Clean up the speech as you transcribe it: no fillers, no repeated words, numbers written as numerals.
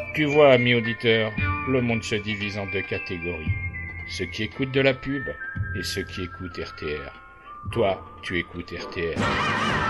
Tu vois, ami auditeur, le monde se divise en deux catégories. Ceux qui écoutent de la pub et ceux qui écoutent RTR. Toi, tu écoutes RTR.